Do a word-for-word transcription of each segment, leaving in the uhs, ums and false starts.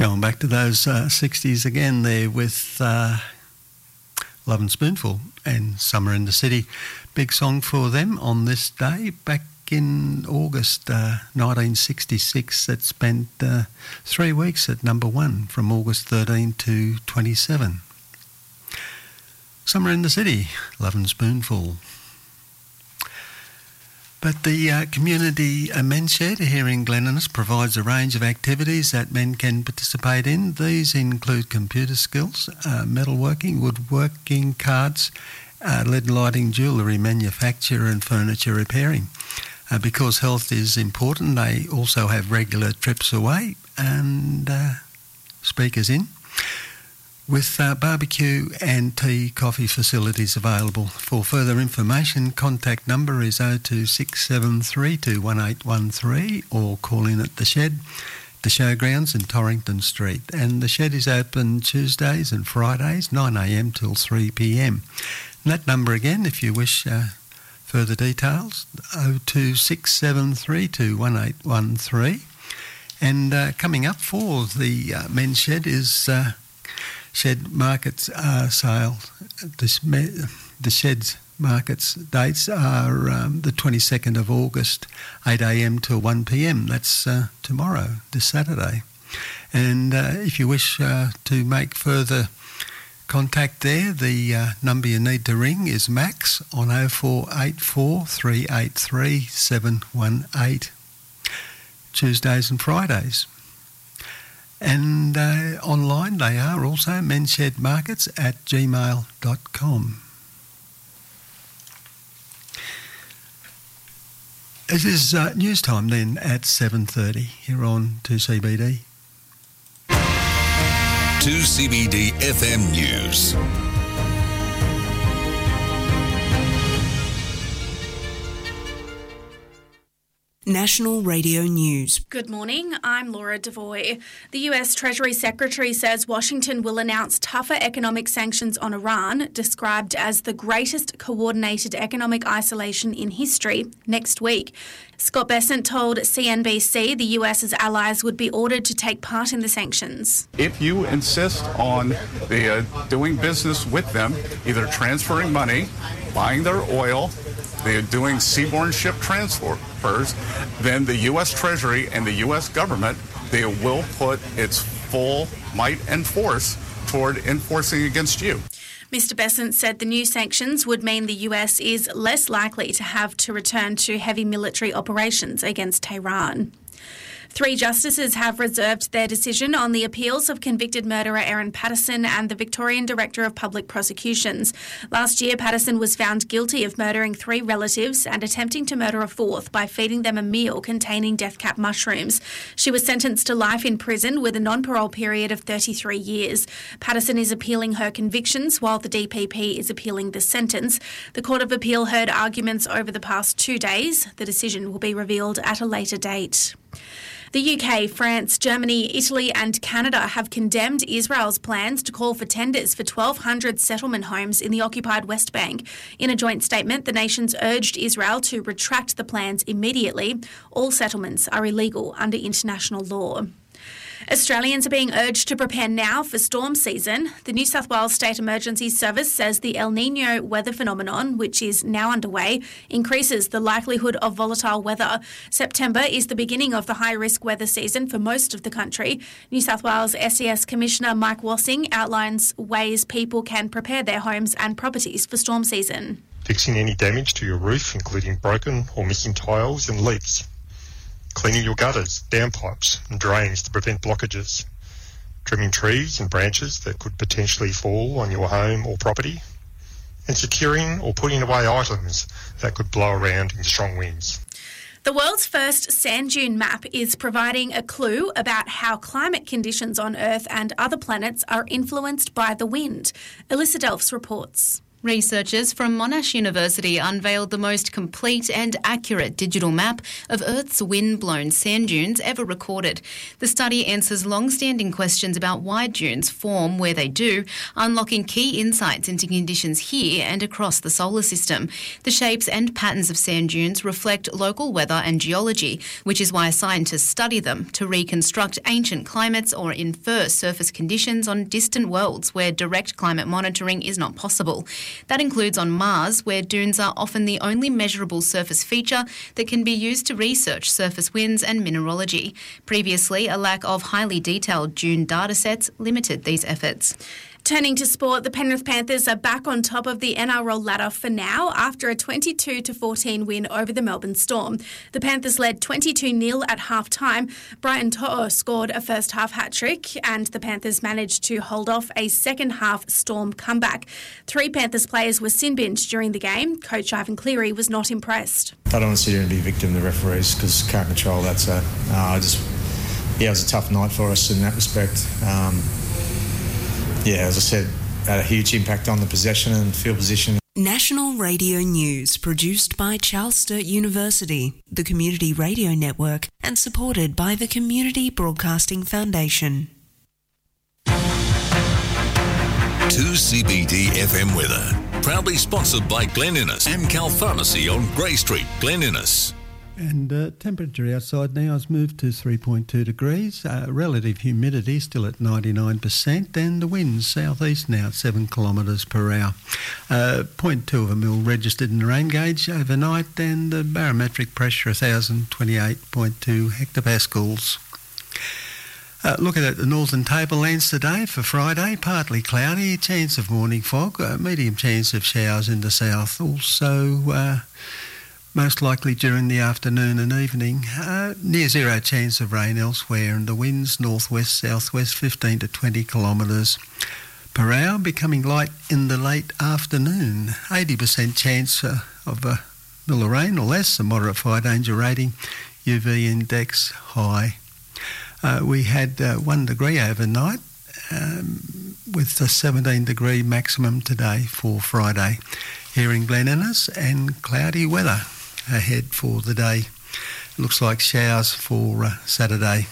Going back to those uh, sixties again there with uh, Love and Spoonful and Summer in the City. Big song for them on this day. Back in August uh, nineteen sixty-six, that spent uh, three weeks at number one from August thirteenth to twenty-seven. Summer in the City, Love and Spoonful. But the uh, community uh, men's shed here in Glen Innes provides a range of activities that men can participate in. These include computer skills, uh, metalworking, woodworking, cards, uh, lead lighting, jewellery manufacture and furniture repairing. Uh, because health is important, they also have regular trips away and uh, speakers in, with uh, barbecue and tea coffee facilities available. For further information, contact number is oh two six seven three two one eight one three or call in at the shed, the showgrounds in Torrington Street. And the shed is open Tuesdays and Fridays, nine a m till three p m. And that number again, if you wish uh, further details, oh two six seven three two one eight one three. And uh, coming up for the uh, men's shed is uh, Shed Markets uh, sale. The, the Shed's Markets dates are um, the twenty-second of August, eight a m till one p m. That's uh, tomorrow, this Saturday. And uh, if you wish uh, to make further contact there, the uh, number you need to ring is Max on oh four eight four three eight three seven one eight, Tuesdays and Fridays. And uh, online they are also menshedmarkets at gmail dot com. It is uh, news time then at seven thirty here on two C B D. two C B D F M News. National Radio News. Good morning, I'm Laura Devoy. The U S Treasury Secretary says Washington will announce tougher economic sanctions on Iran, described as the greatest coordinated economic isolation in history, next week. Scott Bessent told C N B C the US's allies would be ordered to take part in the sanctions. If you insist on the, uh, doing business with them, either transferring money, buying their oil, they're doing seaborne ship transfers, then the U S Treasury and the U S government, they will put its full might and force toward enforcing against you. Mister Bessent said the new sanctions would mean the U S is less likely to have to return to heavy military operations against Tehran. Three justices have reserved their decision on the appeals of convicted murderer Erin Patterson and the Victorian Director of Public Prosecutions. Last year, Patterson was found guilty of murdering three relatives and attempting to murder a fourth by feeding them a meal containing death cap mushrooms. She was sentenced to life in prison with a non-parole period of thirty-three years. Patterson is appealing her convictions while the D P P is appealing the sentence. The Court of Appeal heard arguments over the past two days. The decision will be revealed at a later date. The U K, France, Germany, Italy and Canada have condemned Israel's plans to call for tenders for twelve hundred settlement homes in the occupied West Bank. In a joint statement, the nations urged Israel to retract the plans immediately. All settlements are illegal under international law. Australians are being urged to prepare now for storm season. The New South Wales State Emergency Service says the El Niño weather phenomenon, which is now underway, increases the likelihood of volatile weather. September is the beginning of the high-risk weather season for most of the country. New South Wales S E S Commissioner Mike Wassing outlines ways people can prepare their homes and properties for storm season. Fixing any damage to your roof, including broken or missing tiles and leaks. Cleaning your gutters, downpipes and drains to prevent blockages. Trimming trees and branches that could potentially fall on your home or property. And securing or putting away items that could blow around in strong winds. The world's first sand dune map is providing a clue about how climate conditions on Earth and other planets are influenced by the wind. Alyssa Delphs reports. Researchers from Monash University unveiled the most complete and accurate digital map of Earth's wind-blown sand dunes ever recorded. The study answers long-standing questions about why dunes form where they do, unlocking key insights into conditions here and across the solar system. The shapes and patterns of sand dunes reflect local weather and geology, which is why scientists study them to reconstruct ancient climates or infer surface conditions on distant worlds where direct climate monitoring is not possible. That includes on Mars, where dunes are often the only measurable surface feature that can be used to research surface winds and mineralogy. Previously, a lack of highly detailed dune datasets limited these efforts. Turning to sport, the Penrith Panthers are back on top of the N R L ladder for now after a twenty-two to fourteen win over the Melbourne Storm. The Panthers led twenty-two nil at half-time. Brian To'o scored a first-half hat-trick and the Panthers managed to hold off a second-half Storm comeback. Three Panthers players were sin-binned during the game. Coach Ivan Cleary was not impressed. I don't want to sit here and be a victim of the referees because can't control that. So uh, I just, yeah, it was a tough night for us in that respect. Um, Yeah, as I said, had a huge impact on the possession and field position. National Radio News, produced by Charles Sturt University, the Community Radio Network, and supported by the Community Broadcasting Foundation. two C B D F M weather, proudly sponsored by Glen Innes, Amcal Pharmacy on Grey Street, Glen Innes. And uh, temperature outside now has moved to three point two degrees. Uh, relative humidity still at ninety-nine percent, and the winds southeast now at seven kilometres per hour. Uh, zero point two of a mil registered in the rain gauge overnight, and the barometric pressure one thousand twenty-eight point two hectopascals. Uh, looking at the northern tablelands today for Friday, partly cloudy, chance of morning fog, uh, medium chance of showers in the south. Also, uh, most likely during the afternoon and evening. Uh, near zero chance of rain elsewhere, and the winds northwest, southwest fifteen to twenty kilometres per hour, becoming light in the late afternoon. eighty percent chance uh, of a mill of rain or less, a moderate fire danger rating, U V index high. Uh, we had uh, one degree overnight um, with a seventeen degree maximum today for Friday here in Glen Innes, and cloudy weather ahead for the day. Looks like showers for uh, Saturday.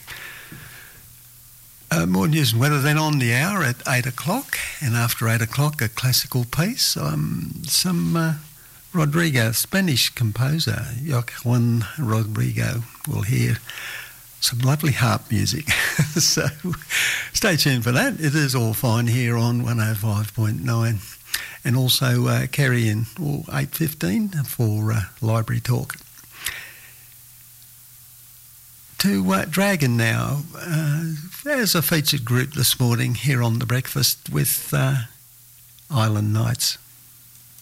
Uh, more news and weather then on the hour at eight o'clock, and after eight o'clock a classical piece. Um, some uh, Rodrigo, Spanish composer, Joaquin Rodrigo. We'll hear some lovely harp music. So stay tuned for that. It is all fine here on one oh five point nine. And also uh, carry in oh, eight fifteen for uh, Library Talk. To uh, Dragon now, uh, as a featured group this morning here on The Breakfast with uh, Island Nights.